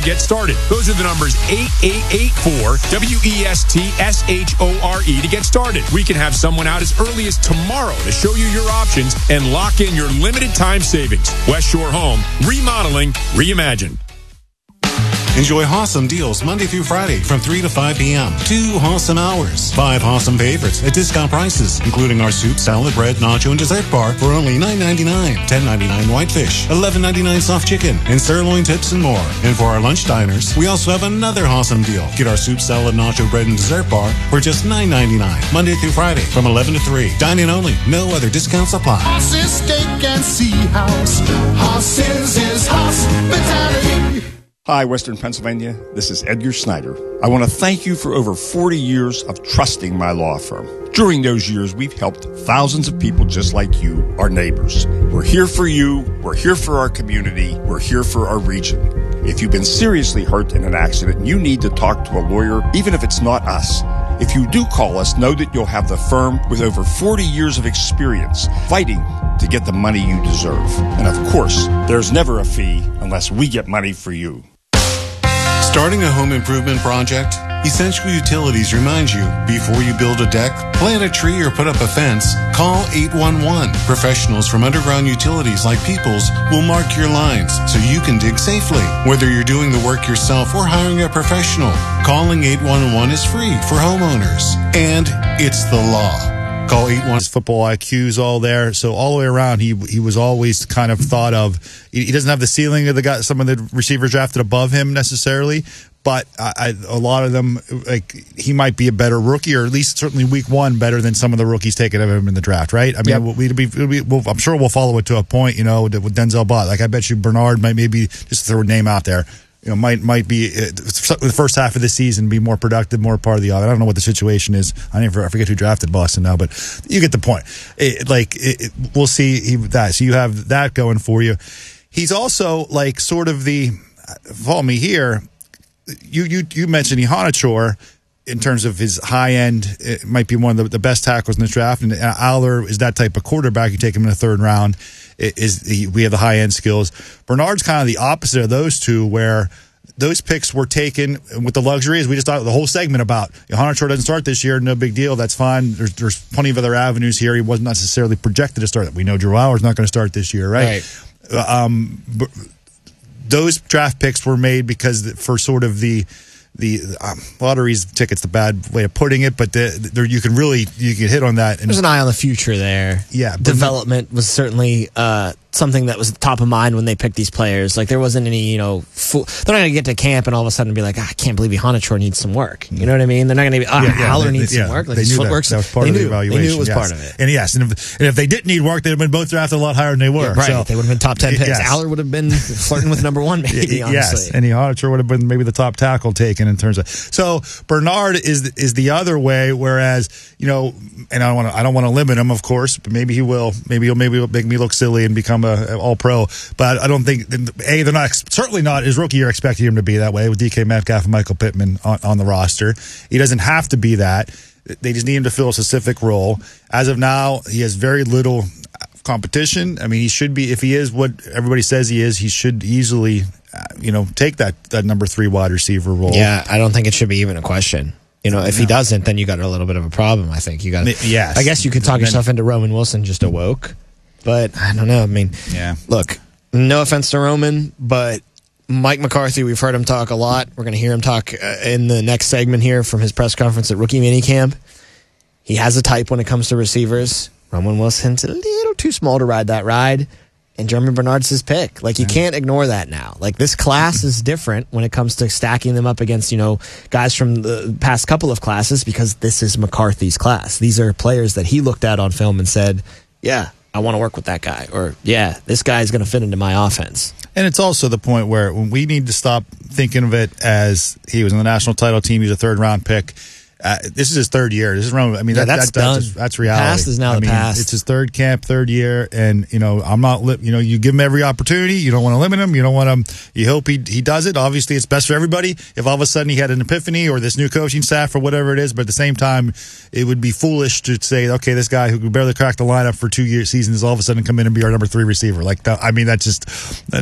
to get started. Those are the numbers 8884 WESTSHORE to get started. We can have someone out as early as tomorrow to show you your options and lock in your limited time savings. West Shore Home, remodeling, reimagined. Enjoy Hawesome deals Monday through Friday from 3 to 5 p.m. 2 Hawesome hours. 5 Hawesome favorites at discount prices, including our soup, salad, bread, nacho, and dessert bar for only $9.99. $10.99 whitefish, $11.99 soft chicken, and sirloin tips and more. And for our lunch diners, we also have another Hawesome deal. Get our soup, salad, nacho, bread, and dessert bar for just $9.99. Monday through Friday from 11 to 3. Dine-in only. No other discounts apply. Hawes's Steak and Sea House. Hawes's is hospitality. Hi, Western Pennsylvania. This is Edgar Snyder. I want to thank you for over 40 years of trusting my law firm. During those years, we've helped thousands of people just like you, our neighbors. We're here for you. We're here for our community. We're here for our region. If you've been seriously hurt in an accident and you need to talk to a lawyer, even if it's not us, if you do call us, know that you'll have the firm with over 40 years of experience fighting to get the money you deserve. And of course, there's never a fee unless we get money for you. Starting a home improvement project? Essential Utilities reminds you, before you build a deck, plant a tree, or put up a fence, call 811. Professionals from Underground Utilities like Peoples will mark your lines so you can dig safely. Whether you're doing the work yourself or hiring a professional, calling 811 is free for homeowners. And it's the law. Call 811. His football IQ's all there. So all the way around, he was always kind of thought of. He doesn't have the ceiling of the guy, some of the receivers drafted above him necessarily, but a lot of them, like, he might be a better rookie, or at least certainly week one better than some of the rookies taken of him in the draft, right? I mean, I'm sure we'll follow it to a point, with Denzel Bott. Like, I bet you Bernard might maybe, just throw a name out there, might be the first half of the season be more productive, more part of the other. I don't know what the situation is. I forget who drafted Boston now, but you get the point. We'll see that. So you have that going for you. He's also like sort of follow me here. You mentioned Iheanacho in terms of his high end. It might be one of the best tackles in the draft, and Aller is that type of quarterback. You take him in the third round. We have the high end skills. Bernard's kind of the opposite of those two, where those picks were taken with the luxury, as we just thought the whole segment about. Iheanacho doesn't start this year, no big deal. That's fine. There's plenty of other avenues here. He wasn't necessarily projected to start. We know Drew Allar's not going to start this year, right? Those draft picks were made because for sort of the lottery's ticket's the bad way of putting it, but you can hit on that. There's an eye on the future there. Yeah, development was certainly something that was top of mind when they picked these players. Like, there wasn't any, they're not going to get to camp and all of a sudden be like, I can't believe Iheanacho needs some work. You know what I mean? They're not going to be, Aller needs some work. Like, they his knew footwork's, that was part of the evaluation. They knew it was part of it. And yes, and if they didn't need work, they'd have been both drafted a lot higher than they were. Yeah, right. So, they would have been top 10 picks. Yes. Aller would have been flirting with number one, maybe, honestly. Yes, and Iheanacho would have been maybe the top tackle taken in terms of. So Bernard is the other way, whereas, and I don't want to limit him, of course, but maybe he will. Maybe he'll make me look silly and become a all-pro. But I don't think they're not, certainly not his rookie year expecting him to be that way with DK Metcalf and Michael Pittman on the roster. He doesn't have to be that. They just need him to fill a specific role. As of now, he has very little competition. I mean, he should be, if he is what everybody says he is, he should easily, take that number 3 wide receiver role. Yeah, I don't think it should be even a question. If he doesn't, then you got a little bit of a problem. I think you got. Yes. I guess you could talk yourself into Roman Wilson just awoke, but I don't know. I mean, look, no offense to Roman, but Mike McCarthy, we've heard him talk a lot. We're going to hear him talk in the next segment here from his press conference at rookie minicamp. He has a type when it comes to receivers. Roman Wilson's a little too small to ride that ride. And German Bernard's his pick. Like, you can't ignore that now. Like, this class is different when it comes to stacking them up against, guys from the past couple of classes, because this is McCarthy's class. These are players that he looked at on film and said, yeah, I want to work with that guy. Or, yeah, this guy is going to fit into my offense. And it's also the point where we need to stop thinking of it as he was in the national title team, he was a third-round pick. This is his third year. This is wrong. I mean, that's done. That's reality. Past is now the past. It's his third year, and I'm not. You give him every opportunity. You don't want to limit him. You don't want him. You hope he does it. Obviously, it's best for everybody. If all of a sudden he had an epiphany or this new coaching staff or whatever it is, but at the same time, it would be foolish to say, okay, this guy who barely cracked the lineup for 2 seasons all of a sudden come in and be our number 3 receiver. Like, I mean, that's just